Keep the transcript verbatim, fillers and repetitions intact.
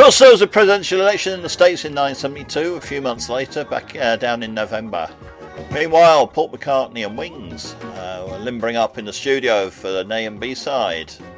course, there was a presidential election in the States in nineteen seventy-two, a few months later, back uh, down in November. Meanwhile, Paul McCartney and Wings uh, were limbering up in the studio for the A and B side.